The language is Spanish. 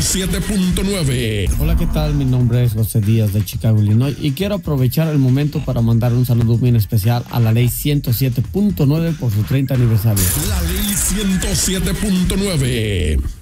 107.9. Hola, ¿qué tal? Mi nombre es José Díaz de Chicago, Illinois, y quiero aprovechar el momento para mandar un saludo muy especial a la ley 107.9 por su 30 aniversario. La ley 107.9.